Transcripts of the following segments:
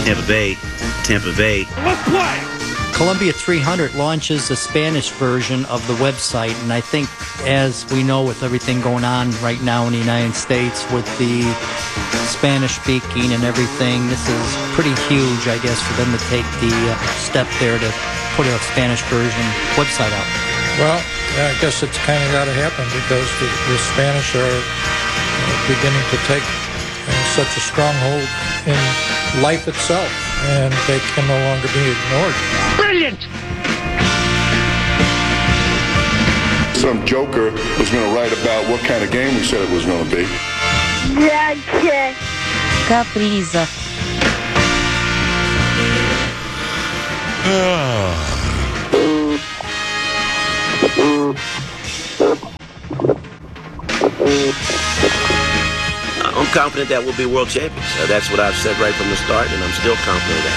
Tampa Bay. Let's play! Columbia 300 launches the Spanish version of the website, and I think, as we know with everything going on right now in the United States with the Spanish speaking and everything, this is pretty huge, I guess, for them to take the step there to put a Spanish version website out. Well, I guess it's kind of got to happen because the Spanish are beginning to take such a stronghold in life itself, and they can no longer be ignored. Brilliant! Some joker was going to write about what kind of game we said it was going to be. Grazie. Caprisa. I'm confident that we'll be world champions. That's what I've said right from the start, and I'm still confident of that.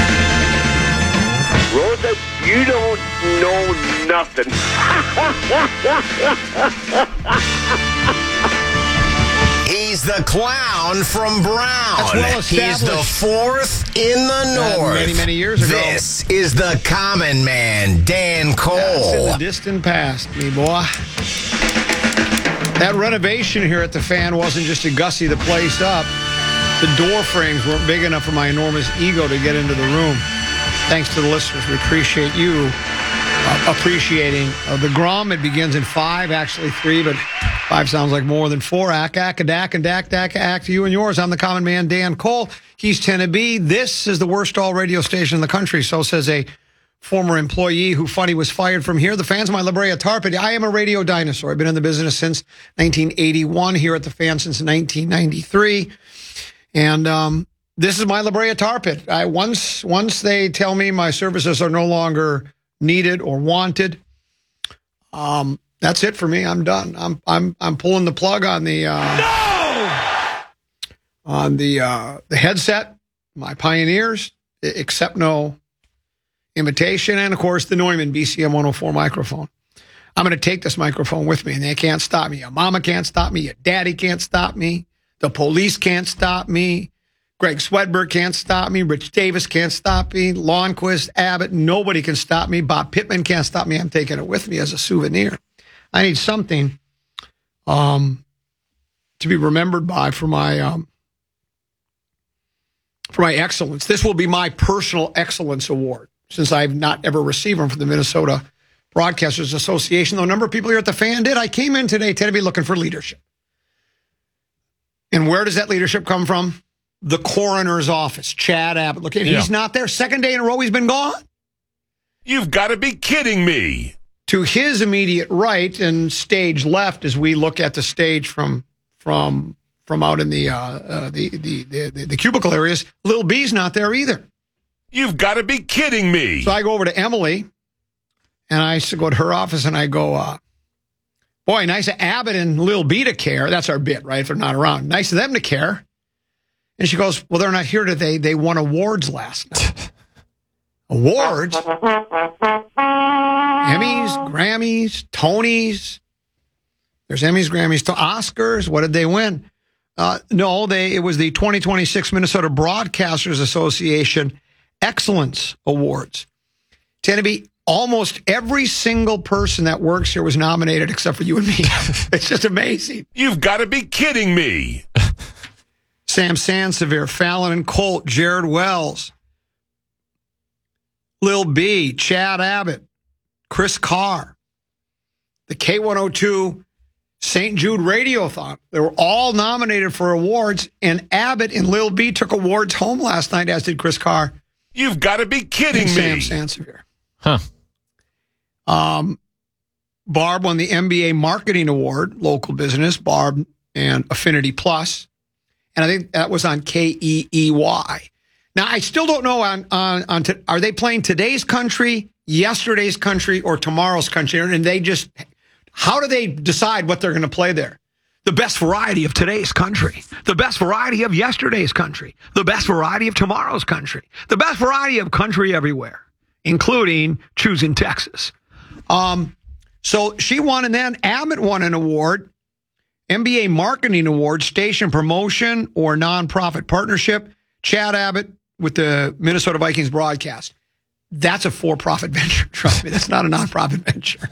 Rosa, you don't know nothing. He's the clown from Brown. That's well established. He's the fourth in the North. Many, many years ago. This is the common man, Dan Cole. That's in the distant past, me boy. That renovation here at the Fan wasn't just to gussy the place up. The door frames weren't big enough for my enormous ego to get into the room. Thanks to the listeners. We appreciate you appreciating the Grom. It begins in 5, actually 3, but 5 sounds like more than 4. Ack, and Dak, act to you and yours. I'm the common man, Dan Cole. He's Tennessee. This is the worst all radio station in the country. So says a former employee who funny was fired from here. The Fan's my La Brea Tar Pit. I am a radio dinosaur. I've been in the business since 1981, here at the Fan since 1993. And this is my La Brea Tar Pit. Once they tell me my services are no longer needed or wanted, that's it for me. I'm done. I'm pulling the plug on the the headset, my Pioneers, accept no invitation, and of course the Neumann BCM 104 microphone. I'm going to take this microphone with me, and they can't stop me. Your mama can't stop me. Your daddy can't stop me. The police can't stop me. Greg Swedberg can't stop me. Rich Davis can't stop me. Lonnquist, Abbott, nobody can stop me. Bob Pittman can't stop me. I'm taking it with me as a souvenir. I need something to be remembered by for my excellence. This will be my personal excellence award, since I've not ever received them from the Minnesota Broadcasters Association, though a number of people here at the Fan did. I came in today, Ted, to be looking for leadership. And where does that leadership come from? The coroner's office, Chad Abbott. Look, he's not there. Second day in a row he's been gone. You've got to be kidding me. To his immediate right and stage left, as we look at the stage from out in the cubicle areas, Lil B's not there either. You've got to be kidding me. So I go over to Emily, and I go to her office, and I go, boy, nice of Abbott and Lil B to care. That's our bit, right, if they're not around. Nice of them to care. And she goes, well, they're not here today. They won awards last night. Awards? Emmys, Grammys, Tonys. There's Emmys, Grammys, Oscars. What did they win? No, it was the 2026 Minnesota Broadcasters Association Excellence Awards. Tennessee, almost every single person that works here was nominated except for you and me. It's just amazing. You've got to be kidding me. Sam Sansevier, Fallon and Colt, Jared Wells, Lil B, Chad Abbott, Chris Carr, the K102 St. Jude Radiothon. They were all nominated for awards, and Abbott and Lil B took awards home last night, as did Chris Carr. You've got to be kidding me. Sam Sansevier. Huh. Barb won the MBA Marketing Award, local business, Barb and Affinity Plus. And I think that was on KEEY. Now, I still don't know are they playing today's country, yesterday's country, or tomorrow's country? And how do they decide what they're going to play there? The best variety of today's country, the best variety of yesterday's country, the best variety of tomorrow's country, the best variety of country everywhere, including choosing Texas. So she won, and then Abbott won an award, MBA Marketing Award, Station Promotion or Nonprofit Partnership. Chad Abbott, with the Minnesota Vikings broadcast, that's a for-profit venture. Trust me, that's not a non-profit venture.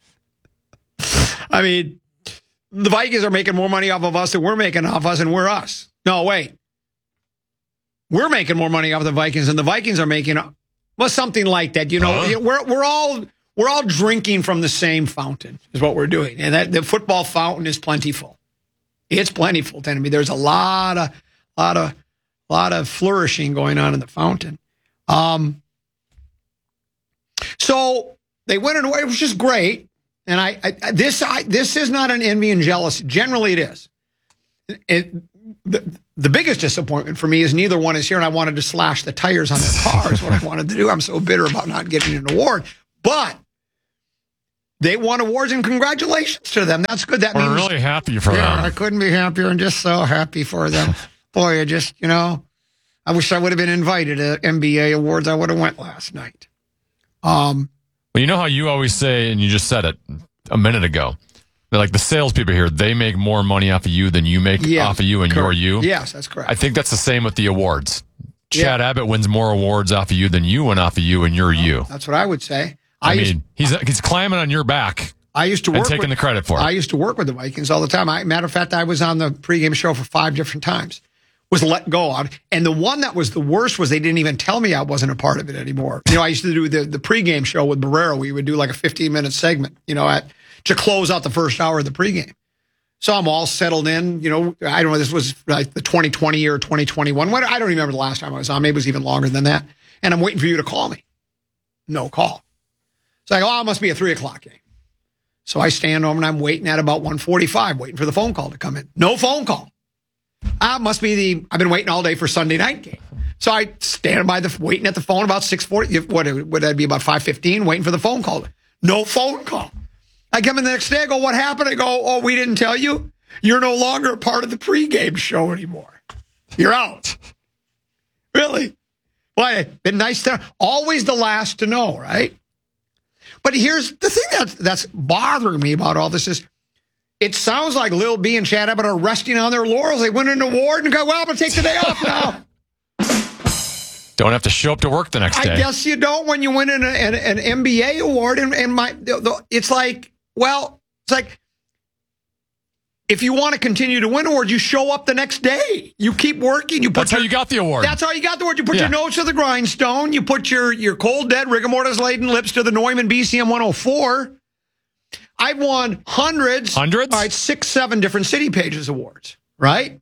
I mean, the Vikings are making more money off of us than we're making off us, and we're us. No, wait. We're making more money off the Vikings than the Vikings are making. Well, something like that. You know, we're all drinking from the same fountain is what we're doing, and that the football fountain is plentiful. It's plentiful. To me, there's a lot of flourishing going on in the fountain. So they went away, which is great. And this is not an envy and jealousy. Generally, it is. The biggest disappointment for me is neither one is here, and I wanted to slash the tires on their cars. What I wanted to do. I'm so bitter about not getting an award, but they won awards, and congratulations to them. That's good. That means we're really happy for them. I couldn't be happier, and just so happy for them. Boy, I wish I would have been invited to NBA awards. I would have went last night. Well, you know how you always say, and you just said it a minute ago, that like the salespeople here, they make more money off of you than you make off of you and correct. you're you. Yes, that's correct. I think that's the same with the awards. Chad Abbott wins more awards off of you than you win off of you, and you're you. That's what I would say. I mean, he's climbing on your back. I used to work and taking the credit for it. I used to work with the Vikings all the time. Matter of fact, I was on the pregame show for 5 different times. Was let go on. And the one that was the worst was they didn't even tell me I wasn't a part of it anymore. I used to do the pregame show with Barrera. We would do like a 15-minute segment, to close out the first hour of the pregame. So I'm all settled in. I don't know, this was like the 2020 or 2021. I don't remember the last time I was on. Maybe it was even longer than that. And I'm waiting for you to call me. No call. So I go, it must be a 3 o'clock game. So I stand over and I'm waiting at about 1:45, waiting for the phone call to come in. No phone call. Must be I've been waiting all day for Sunday night game. So I stand by waiting at the phone about 6:40. What would that be, about 5:15, waiting for the phone call. No phone call. I come in the next day, I go, what happened? I go, we didn't tell you? You're no longer a part of the pregame show anymore. You're out. Really? Boy, been nice to always the last to know, right? But here's the thing that's bothering me about all this is, it sounds like Lil B and Chad Abbott are resting on their laurels. They win an award and go, well, I'm going to take the day off now. Don't have to show up to work the next day. I guess you don't when you win an NBA award. It's like, if you want to continue to win awards, you show up the next day. You keep working. That's how you got the award. That's how you got the award. You put your nose to the grindstone. You put your cold, dead, rigor mortis laden lips to the Neumann BCM 104. I've won hundreds. Hundreds? All right, 6, 7 different City Pages awards, right?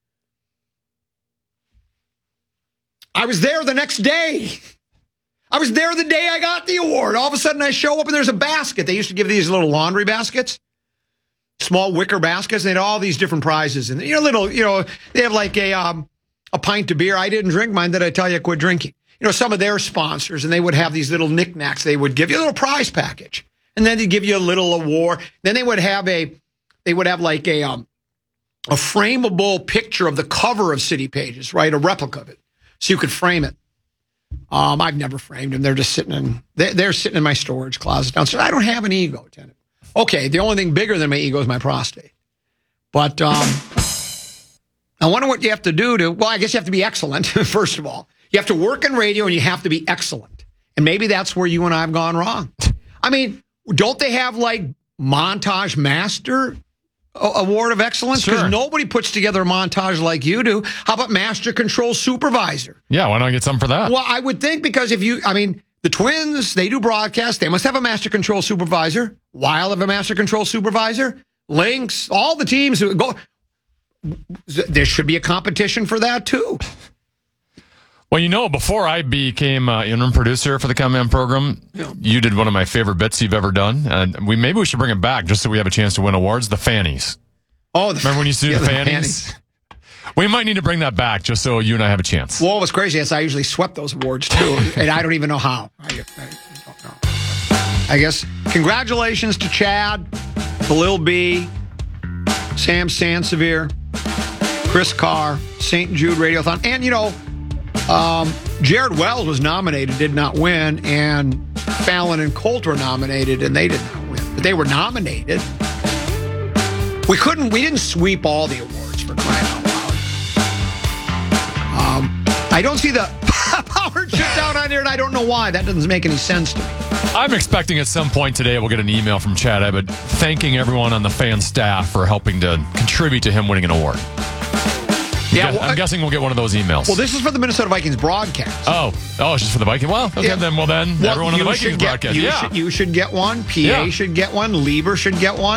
I was there the next day. I was there the day I got the award. All of a sudden I show up and there's a basket. They used to give these little laundry baskets, small wicker baskets. They had all these different prizes. And, they have like a pint of beer. I didn't drink mine. Did I tell you I quit drinking? Some of their sponsors, and they would have these little knickknacks. They would give you a little prize package. And then they'd give you a little award. Then they would have like a frameable picture of the cover of City Pages, right? A replica of it. So you could frame it. I've never framed them. They're just they're sitting in my storage closet downstairs. I don't have an ego, tenant. Okay, the only thing bigger than my ego is my prostate. But I wonder what you have to do I guess you have to be excellent, first of all. You have to work in radio and you have to be excellent. And maybe that's where you and I have gone wrong. I mean, don't they have like Montage Master Award of Excellence? Because nobody puts together a montage like you do. How about Master Control Supervisor? Yeah, why not get something for that? Well, I would think because the Twins, they do broadcast. They must have a Master Control Supervisor. Wild have a Master Control Supervisor. Lynx, all the teams who go. There should be a competition for that too. Well, before I became interim producer for the Common program, you did one of my favorite bits you've ever done. And maybe we should bring it back just so we have a chance to win awards, the fannies. Oh, remember when you used to do the fannies? We might need to bring that back just so you and I have a chance. Well, what's crazy is I usually swept those awards too, and I don't even know how. I don't know. I guess congratulations to Chad, to Lil B, Sam Sansevier, Chris Carr, St. Jude Radiothon, and Jared Wells was nominated, did not win, and Fallon and Colt were nominated, and they did not win. But they were nominated. We didn't sweep all the awards for crying out loud. I don't see the on there, and I don't know why. That doesn't make any sense to me. I'm expecting at some point today we'll get an email from Chad Abbott thanking everyone on the fan staff for helping to contribute to him winning an award. I'm guessing we'll get one of those emails. Well, this is for the Minnesota Vikings broadcast. Oh, it's just for the Vikings. Well, okay, then everyone on the Vikings broadcast. You should get one. PA should get one. Lieber should get one.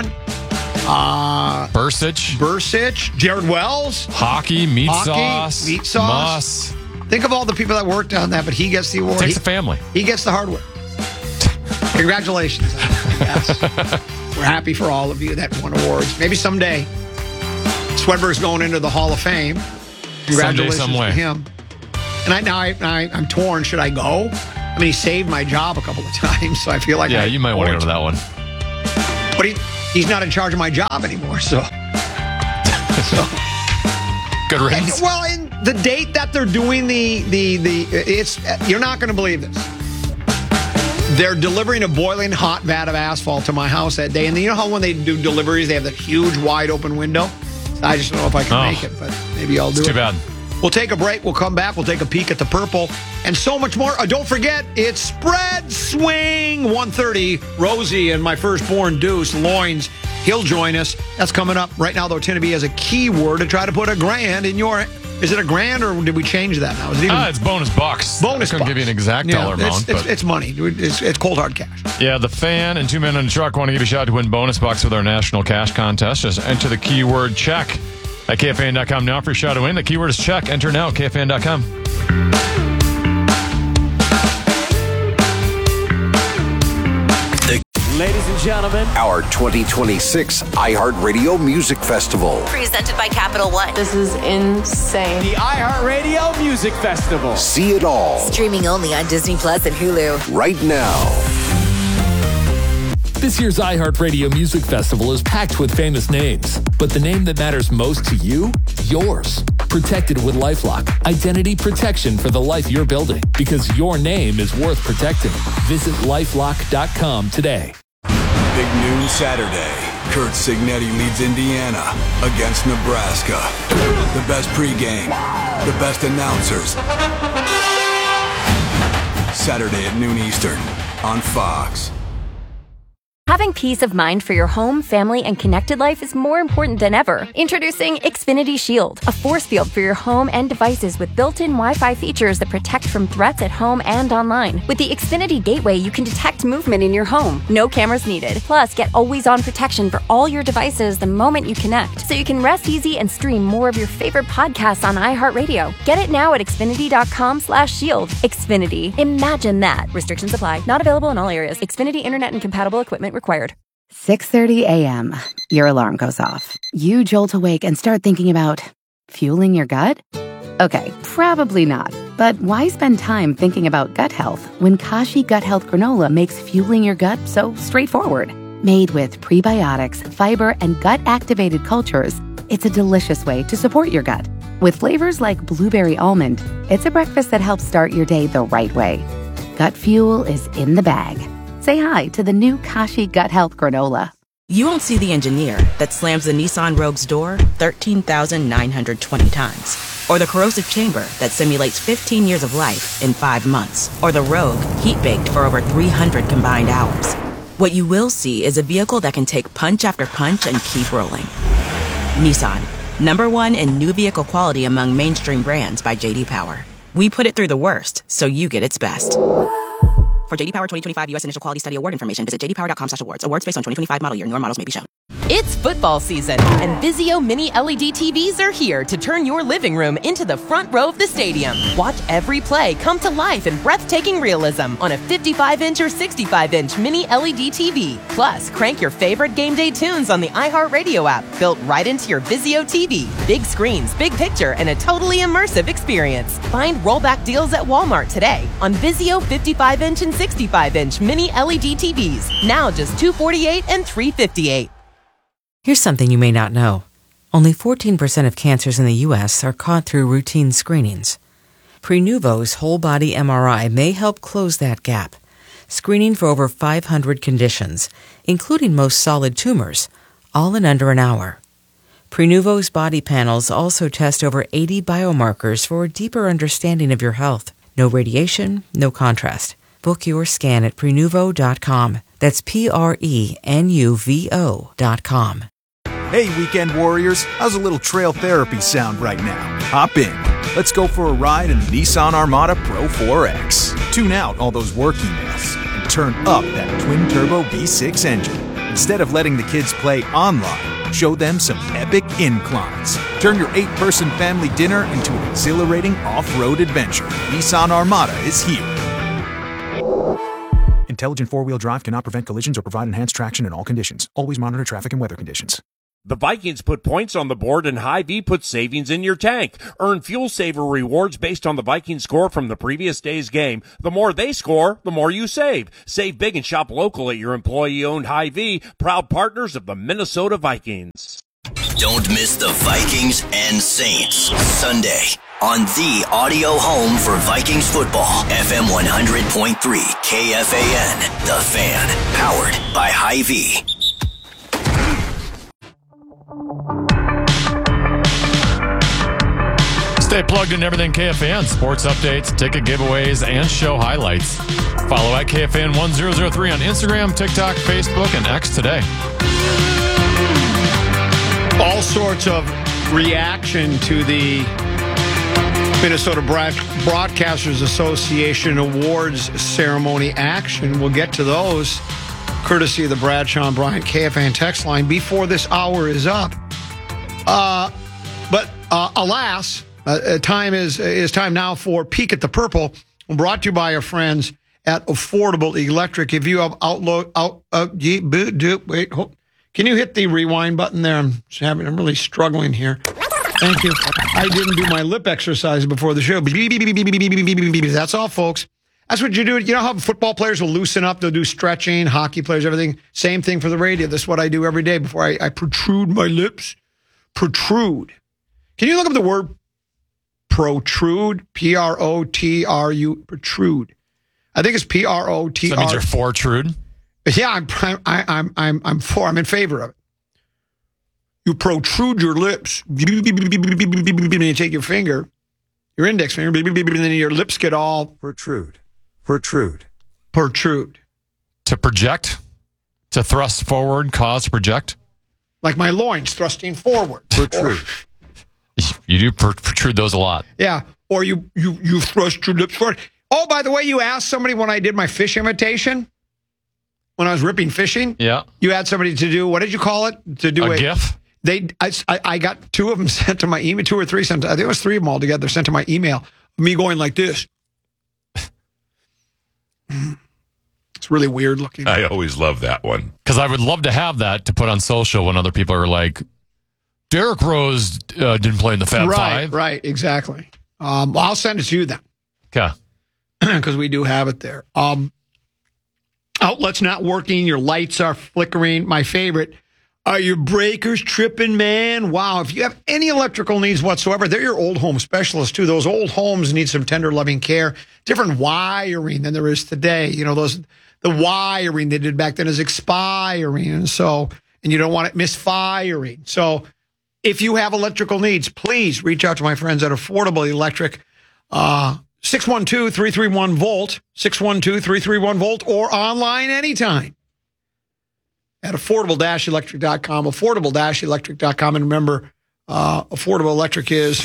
Bursich, Jared Wells. Hockey, meat sauce. Muss. Think of all the people that worked on that, but he gets the award. Takes a family. He gets the hardware. Congratulations. Yes. We're happy for all of you that won awards. Maybe someday. Swedberg's going into the Hall of Fame. Congratulations to him. And I'm torn. Should I go? I mean, he saved my job a couple of times, so I feel like you might want to go to that one. But he's not in charge of my job anymore, so. Good riddance. Well, in the date that they're doing you're not going to believe this. They're delivering a boiling hot vat of asphalt to my house that day. And you know how when they do deliveries, they have that huge wide open window? I just don't know if I can make it, but maybe I'll do it. Too bad. We'll take a break. We'll come back. We'll take a peek at the purple and so much more. Don't forget, it's Spread Swing 1:30. Rosie and my firstborn Deuce, Loins, he'll join us. That's coming up. Right now, though, Tinneby has a keyword to try to put $1,000 in your... Is it $1,000 or did we change that now? Is it even... it's bonus bucks. Bonus I couldn't give you an exact dollar amount. It's money. It's cold hard cash. Yeah, the fan and 2 Men in a Truck want to give you a shot to win bonus bucks with our national cash contest. Just enter the keyword check at KFAN.com now for your shot to win. The keyword is check. Enter now at KFAN.com. Ladies and gentlemen, our 2026 iHeartRadio Music Festival. Presented by Capital One. This is insane. The iHeartRadio Music Festival. See it all. Streaming only on Disney Plus and Hulu. Right now. This year's iHeartRadio Music Festival is packed with famous names. But the name that matters most to you? Yours. Protected with LifeLock. Identity protection for the life you're building. Because your name is worth protecting. Visit LifeLock.com today. Big noon Saturday. Kurt Signetti leads Indiana against Nebraska. The best pregame, the best announcers. Saturday at noon Eastern on Fox. Having peace of mind for your home, family, and connected life is more important than ever. Introducing Xfinity Shield, a force field for your home and devices with built-in Wi-Fi features that protect from threats at home and online. With the Xfinity Gateway, you can detect movement in your home. No cameras needed. Plus, get always-on protection for all your devices the moment you connect, so you can rest easy and stream more of your favorite podcasts on iHeartRadio. Get it now at Xfinity.com/shield. Xfinity. Imagine that. Restrictions apply. Not available in all areas. Xfinity Internet and compatible equipment required. 6:30 a.m. Your alarm goes off. You jolt awake and start thinking about fueling your gut? Okay, probably not. But why spend time thinking about gut health when Kashi Gut Health Granola makes fueling your gut so straightforward? Made with prebiotics, fiber, and gut-activated cultures, it's a delicious way to support your gut. With flavors like blueberry almond, it's a breakfast that helps start your day the right way. Gut fuel is in the bag. Say hi to the new Kashi Gut Health Granola. You won't see the engineer that slams the Nissan Rogue's door 13,920 times. Or the corrosive chamber that simulates 15 years of life in 5 months. Or the Rogue heat-baked for over 300 combined hours. What you will see is a vehicle that can take punch after punch and keep rolling. Nissan, #1 in new vehicle quality among mainstream brands by J.D. Power. We put it through the worst, so you get its best. For J.D. Power 2025 U.S. Initial Quality Study Award information, visit jdpower.com/awards. Awards based on 2025 model year. Newer models may be shown. It's football season, and Vizio Mini LED TVs are here to turn your living room into the front row of the stadium. Watch every play come to life in breathtaking realism on a 55-inch or 65-inch Mini LED TV. Plus, crank your favorite game day tunes on the iHeartRadio app, built right into your Vizio TV. Big screens, big picture, and a totally immersive experience. Find rollback deals at Walmart today on Vizio 55-inch and 65-inch Mini LED TVs. Now just $248 and $358. Here's something you may not know. Only 14% of cancers in the U.S. are caught through routine screenings. Prenuvo's whole-body MRI may help close that gap, screening for over 500 conditions, including most solid tumors, all in under an hour. Prenuvo's body panels also test over 80 biomarkers for a deeper understanding of your health. No radiation, no contrast. Book your scan at Prenuvo.com. That's Prenuvo.com. Hey, weekend warriors, how's a little trail therapy sound right now? Hop in. Let's go for a ride in the Nissan Armada Pro 4X. Tune out all those work emails and turn up that twin-turbo V6 engine. Instead of letting the kids play online, show them some epic inclines. Turn your 8-person family dinner into an exhilarating off-road adventure. Nissan Armada is here. Intelligent four-wheel drive cannot prevent collisions or provide enhanced traction in all conditions. Always monitor traffic and weather conditions. The Vikings put points on the board and Hy-Vee puts savings in your tank. Earn Fuel Saver rewards based on the Vikings score from the previous day's game. The more they score, the more you save. Save big and shop local at your employee-owned Hy-Vee, proud partners of the Minnesota Vikings. Don't miss the Vikings and Saints Sunday on the audio home for Vikings football. FM 100.3 KFAN, The Fan, powered by Hy-Vee. Stay plugged in everything KFAN, sports updates, ticket giveaways, and show highlights. Follow at KFAN 1003 on Instagram, TikTok, Facebook, and X today. All sorts of reaction to the Minnesota Broadcasters Association Awards ceremony action. We'll get to those courtesy of the Bradshaw and Bryant KFAN text line before this hour is up. But alas, time is time now for Peek at the Purple, brought to you by our friends at Affordable Electric. If you have can you hit the rewind button there? I'm really struggling here. Thank you. I didn't do my lip exercise before the show. That's all, folks. That's what you do. You know how football players will loosen up? They'll do stretching, hockey players, everything. Same thing for the radio. This is what I do every day before I protrude my lips. Protrude. Can you look up the word protrude? Protru. Protrude. I think it's protr. So that means you're for trude? Yeah, I'm for. I'm in favor of it. You protrude your lips. And you take your finger, your index finger, and then your lips get all protrude. Protrude. Protrude. To project? To thrust forward, cause project? Like my loins thrusting forward. Protrude. You do protrude those a lot. Yeah. Or you thrust your lips forward. Oh, by the way, you asked somebody when I did my fish imitation, when I was ripping fishing. Yeah. You had somebody to do, what did you call it? To do a GIF? I got 2 of them sent to my email, 2 or 3 sent. I think it was 3 of them all together sent to my email. Me going like this. It's really weird looking. I always love that one. Because I would love to have that to put on social when other people are like, Derrick Rose didn't play in the Fab Five. Right, exactly. I'll send it to you then. Okay. Because we do have it there. Outlets not working. Your lights are flickering. My favorite. Are your breakers tripping, man? Wow. If you have any electrical needs whatsoever, they're your old home specialists, too. Those old homes need some tender, loving care. Different wiring than there is today. You know, the wiring they did back then is expiring. And you don't want it misfiring. So if you have electrical needs, please reach out to my friends at Affordable Electric. 612-331-VOLT, 612-331-VOLT, or online anytime at affordable-electric.com, affordable-electric.com. And remember, Affordable Electric is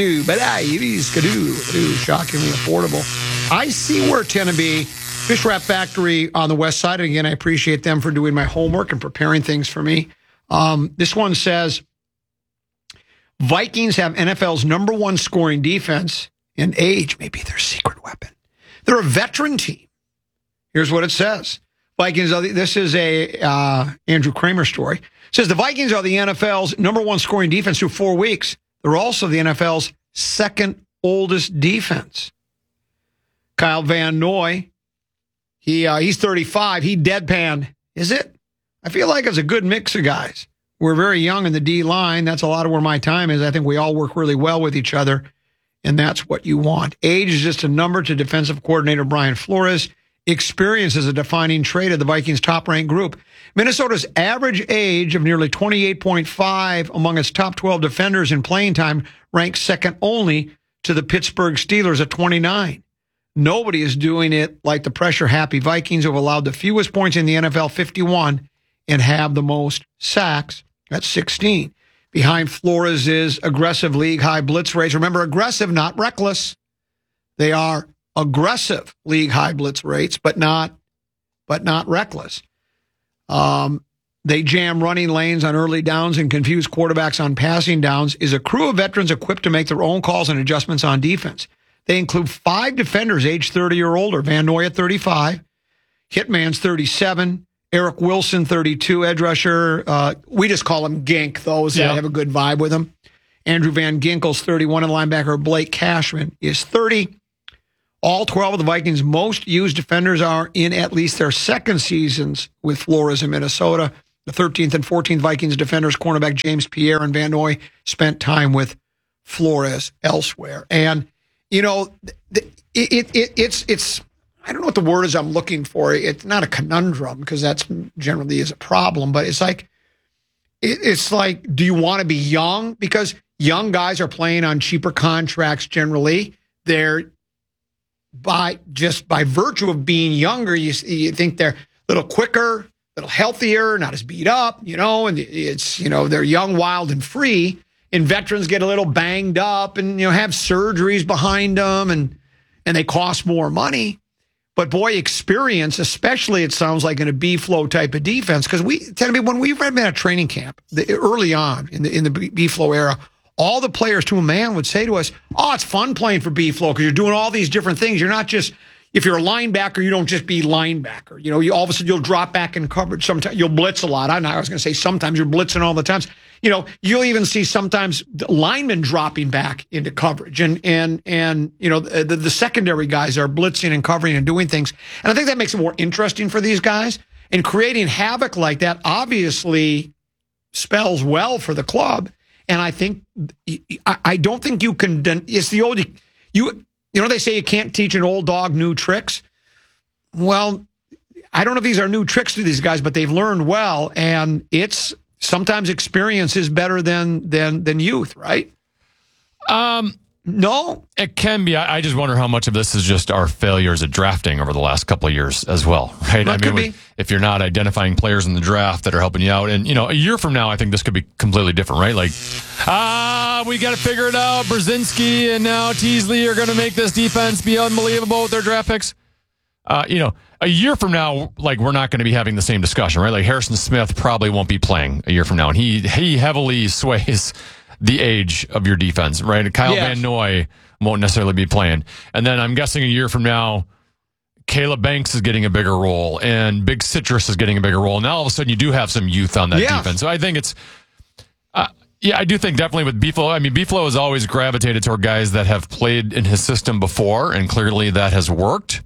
shockingly affordable. I see where Tennessee Fish Wrap Factory on the west side. And again, I appreciate them for doing my homework and preparing things for me. This one says, Vikings have NFL's #1 scoring defense, and age may be their secret weapon. They're a veteran team. Here's what it says. Vikings are this is a Andrew Kramer story. It says the Vikings are the NFL's #1 scoring defense through 4 weeks. They're also the NFL's second oldest defense. Kyle Van Noy, he's 35. He deadpanned. Is it? I feel like it's a good mix of guys. We're very young in the D line. That's a lot of where my time is. I think we all work really well with each other, and that's what you want. Age is just a number to defensive coordinator Brian Flores. Experience is a defining trait of the Vikings' top-ranked group. Minnesota's average age of nearly 28.5 among its top 12 defenders in playing time ranks second only to the Pittsburgh Steelers at 29. nobody is doing it like the pressure-happy Vikings, who have allowed the fewest points in the NFL, 51, and have the most sacks at 16. Behind Flores is aggressive league-high blitz rates. Remember, aggressive, not reckless. They are aggressive league-high blitz rates, but not reckless. They jam running lanes on early downs and confuse quarterbacks on passing downs. Is a crew of veterans equipped to make their own calls and adjustments on defense. They include 5 defenders aged 30 or older. Van Noy at 35, Hitman's 37, Eric Wilson 32, edge rusher. We just call him Gink, those that have a good vibe with him. Andrew Van Ginkel's 31, and linebacker Blake Cashman is 30. All 12 of the Vikings' most used defenders are in at least their second seasons with Flores in Minnesota. The 13th and 14th Vikings defenders, cornerback James Pierre and Van Noy, spent time with Flores elsewhere. And, you know, it's I don't know what the word is I'm looking for. It's not a conundrum, because that's generally is a problem, but it's like, do you want to be young? Because young guys are playing on cheaper contracts generally. They're by virtue of being younger, you think they're a little quicker, a little healthier, not as beat up, and it's, they're young, wild, and free. And veterans get a little banged up and, have surgeries behind them, and they cost more money. But boy, experience, especially it sounds like in a B-flow type of defense, because when we've been at training camp early on in the B-flow era, all the players to a man would say to us, "Oh, it's fun playing for B-flow because you're doing all these different things. You're not just, if you're a linebacker, you don't just be linebacker. You all of a sudden you'll drop back in coverage. Sometimes you'll blitz a lot. I was going to say sometimes you're blitzing all the times. You'll even see sometimes linemen dropping back into coverage, and the secondary guys are blitzing and covering and doing things. And I think that makes it more interesting for these guys. And creating havoc like that obviously spells well for the club. And I don't think you can. It's the old they say you can't teach an old dog new tricks. Well, I don't know if these are new tricks to these guys, but they've learned well, and it's sometimes experience is better than youth, right? No, it can be. I just wonder how much of this is just our failures at drafting over the last couple of years as well, right? If you're not identifying players in the draft that are helping you out, and a year from now, I think this could be completely different, right? Like, we got to figure it out. Brzezinski and now Teasley are going to make this defense be unbelievable with their draft picks. A year from now, like, we're not going to be having the same discussion, right? Like, Harrison Smith probably won't be playing a year from now, and he heavily sways the age of your defense, right? Kyle Van Noy won't necessarily be playing. And then I'm guessing a year from now, Caleb Banks is getting a bigger role, and Big Citrus is getting a bigger role. And now all of a sudden you do have some youth on that defense. So I think it's, I do think definitely with B-Flow, B-Flow has always gravitated toward guys that have played in his system before, and clearly that has worked.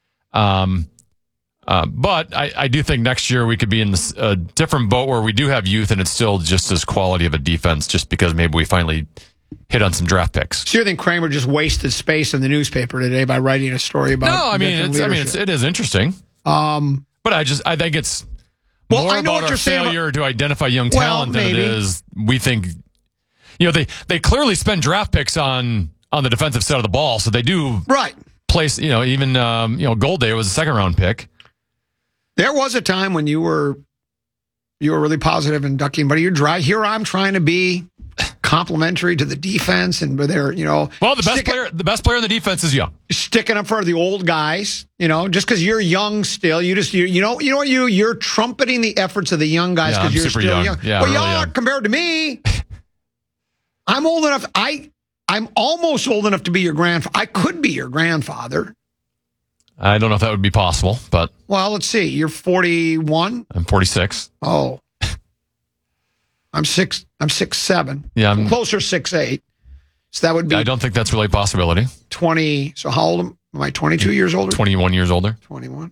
But I do think next year we could be in a different boat where we do have youth, and it's still just as quality of a defense, just because maybe we finally hit on some draft picks. So you think Kramer just wasted space in the newspaper today by writing a story about? No, it is interesting. But I think it's more about our failure to identify young talent than it is. We think, they clearly spend draft picks on the defensive side of the ball, so they do place. Even Goldday was a second round pick. There was a time when you were really positive in ducking, but you're dry. Here I'm trying to be complimentary to the defense, and they're Well, the best player in the defense is young. Sticking up for the old guys, just because you're young still. You're trumpeting the efforts of the young guys because you're still young. Yeah, well, really y'all are compared to me. I'm old enough. I'm almost old enough to be your grandfather. I could be your grandfather. I don't know if that would be possible, but... Well, let's see. You're 41? I'm 46. Oh. I'm 6'7". Yeah, I'm closer 6'8". So that would be... I don't think that's really a possibility. 20... So how old am I? 22 years older? 21 years older. 21.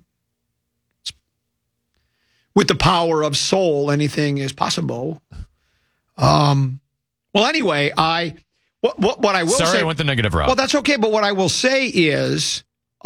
With the power of soul, anything is possible. Well, anyway, what I will say... Sorry, I went the negative route. Well, that's okay, but what I will say is...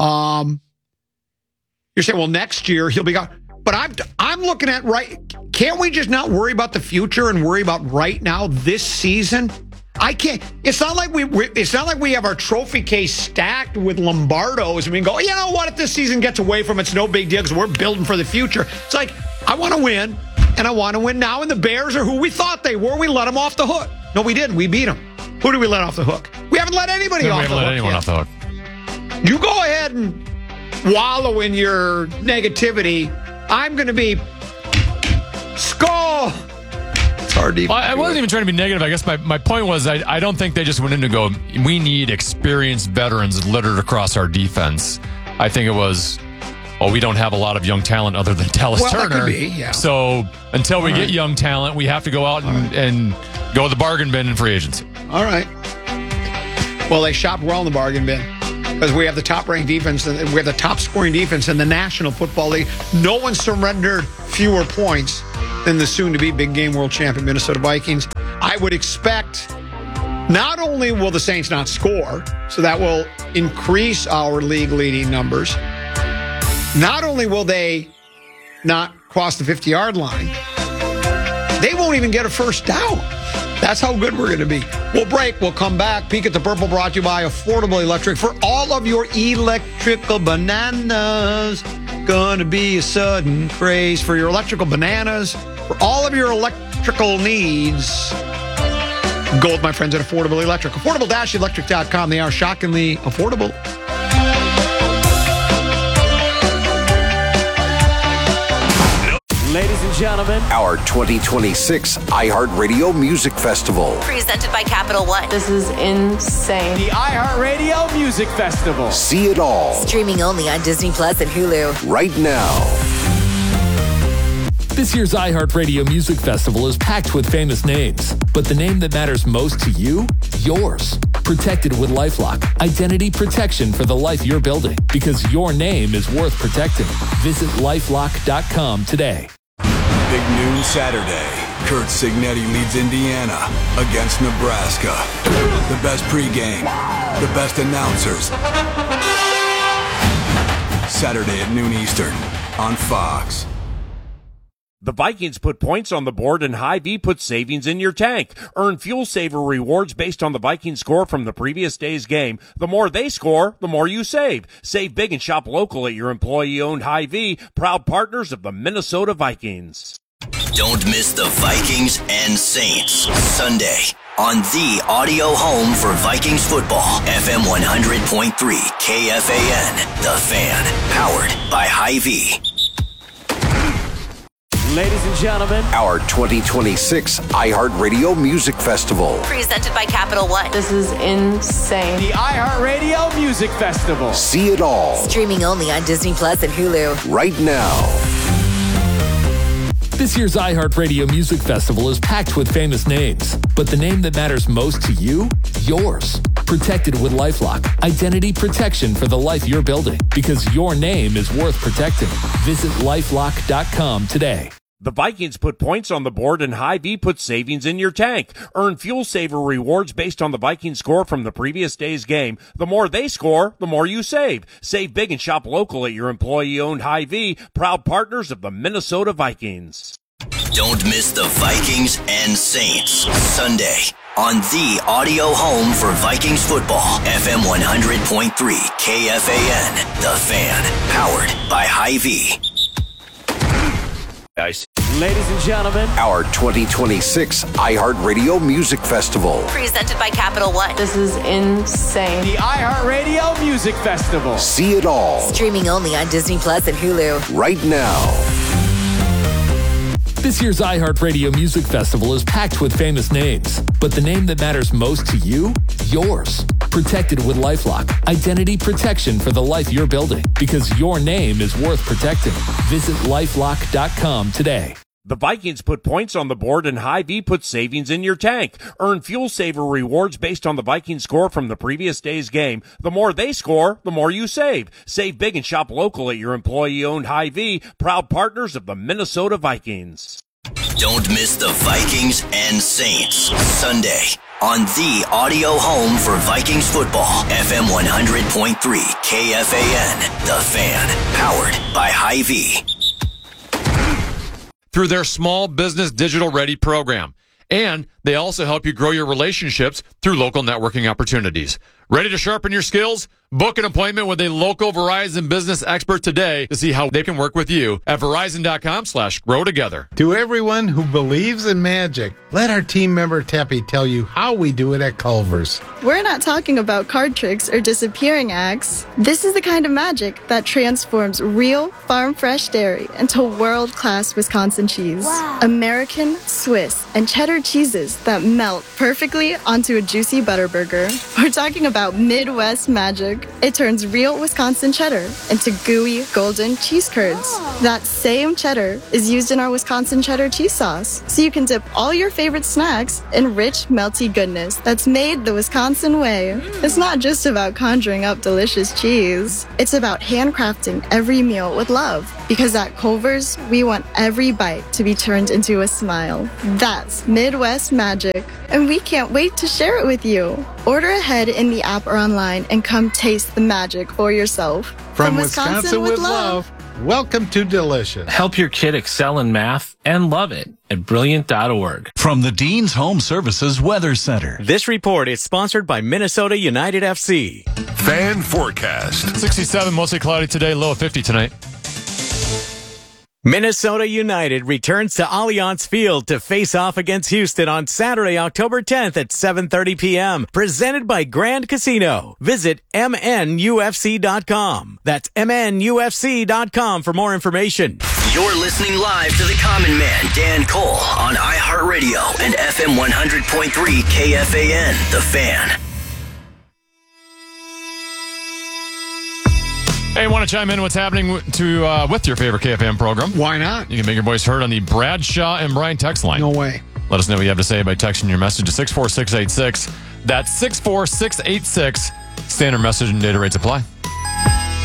You're saying, well, next year he'll be gone. But I'm looking at can't we just not worry about the future and worry about right now, this season? I can't. It's not like we have our trophy case stacked with Lombardos and we can go, you know what, if this season gets away from it's no big deal because we're building for the future. It's like, I want to win, and I want to win now, and the Bears are who we thought they were. We let them off the hook. No, we didn't. We beat them. Who did we let off the hook? We haven't let anybody off the hook. We haven't let anyone off the hook. You go ahead and wallow in your negativity. I'm going to be skull. It's hard to even I wasn't even trying to be negative. I guess my point was I don't think they just went in to go, we need experienced veterans littered across our defense. I think it was, we don't have a lot of young talent other than Dallas Turner. That could be, yeah. So until we get young talent, we have to go out and go to the bargain bin in free agency. All right. Well, they shopped well in the bargain bin because we have the top-ranked defense and we have the top-scoring defense in the National Football League. No one surrendered fewer points than the soon-to-be big-game world champion Minnesota Vikings. I would expect not only will the Saints not score, so that will increase our league-leading numbers, not only will they not cross the 50-yard line, they won't even get a first down. That's how good we're going to be. We'll break. We'll come back. Peek at the Purple brought to you by Affordable Electric. For all of your electrical bananas, gonna be a sudden craze. For your electrical bananas, for all of your electrical needs, go with my friends at Affordable Electric. Affordable-electric.com. They are shockingly affordable. Ladies and gentlemen, our 2026 iHeartRadio Music Festival. Presented by Capital One. This is insane. The iHeartRadio Music Festival. See it all. Streaming only on Disney Plus and Hulu. Right now. This year's iHeartRadio Music Festival is packed with famous names, but the name that matters most to you, yours. Protected with LifeLock, identity protection for the life you're building, because your name is worth protecting. Visit LifeLock.com today. Big noon Saturday. Kurt Signetti leads Indiana against Nebraska. The best pregame, the best announcers. Saturday at noon Eastern on Fox. The Vikings put points on the board and Hy-Vee puts savings in your tank. Earn Fuel Saver rewards based on the Vikings score from the previous day's game. The more they score, the more you save. Save big and shop local at your employee-owned Hy-Vee, proud partners of the Minnesota Vikings. Don't miss the Vikings and Saints Sunday on the audio home for Vikings football. FM 100.3 KFAN, The Fan, powered by Hy-Vee. Ladies and gentlemen, our 2026 iHeartRadio Music Festival. Presented by Capital One. This is insane. The iHeartRadio Music Festival. See it all. Streaming only on Disney Plus and Hulu. Right now. This year's iHeartRadio Music Festival is packed with famous names, but the name that matters most to you, yours. Protected with LifeLock, identity protection for the life you're building, because your name is worth protecting. Visit LifeLock.com today. The Vikings put points on the board and Hy-Vee puts savings in your tank. Earn Fuel Saver rewards based on the Vikings score from the previous day's game. The more they score, the more you save. Save big and shop local at your employee-owned Hy-Vee, proud partners of the Minnesota Vikings. Don't miss the Vikings and Saints Sunday on the audio home for Vikings football. FM 100.3 KFAN, The Fan, powered by Hy-Vee. Ladies and gentlemen, our 2026 iHeartRadio Music Festival. Presented by Capital One. This is insane. The iHeartRadio Music Festival. See it all. Streaming only on Disney Plus and Hulu. Right now. This year's iHeartRadio Music Festival is packed with famous names, but the name that matters most to you, yours. Protected with LifeLock, identity protection for the life you're building, because your name is worth protecting. Visit LifeLock.com today. The Vikings put points on the board and Hy-Vee puts savings in your tank. Earn Fuel Saver rewards based on the Vikings score from the previous day's game. The more they score, the more you save. Save big and shop local at your employee-owned Hy-Vee, proud partners of the Minnesota Vikings. Don't miss the Vikings and Saints Sunday on the audio home for Vikings football. FM 100.3 KFAN, The Fan, powered by Hy-Vee. Through their Small Business Digital Ready program, And they also help you grow your relationships through local networking opportunities. Ready to sharpen your skills? Book an appointment with a local Verizon business expert today to see how they can work with you at Verizon.com/grow together. To everyone who believes in magic, let our team member Teppy tell you how we do it at Culver's. We're not talking about card tricks or disappearing acts. This is the kind of magic that transforms real farm-fresh dairy into world-class Wisconsin cheese. Wow. American, Swiss, and cheddar cheeses that melt perfectly onto a juicy butter burger. We're talking about Midwest magic. It turns real Wisconsin cheddar into gooey, golden cheese curds. That same cheddar is used in our Wisconsin cheddar cheese sauce, so you can dip all your favorite snacks in rich, melty goodness that's made the Wisconsin way. It's not just about conjuring up delicious cheese. It's about handcrafting every meal with love, because at Culver's, we want every bite to be turned into a smile. That's Midwest magic, and we can't wait to share it with you. Order ahead in the app or online and come taste the magic for yourself. From Wisconsin with love, welcome to Delicious. Help your kid excel in math and love it at Brilliant.org. From the Dean's Home Services Weather Center. This report is sponsored by Minnesota United FC. Fan forecast. 67, mostly cloudy today, low of 50 tonight. Minnesota United returns to Allianz Field to face off against Houston on Saturday, October 10th at 7:30 p.m. Presented by Grand Casino. Visit MNUFC.com. That's MNUFC.com for more information. You're listening live to the Common Man, Dan Cole, on iHeartRadio and FM 100.3 KFAN, The Fan. Hey, want to chime in what's happening with your favorite KFM program? Why not? You can make your voice heard on the Bradshaw and Brian text line. No way. Let us know what you have to say by texting your message to 64686. That's 64686. Standard message and data rates apply.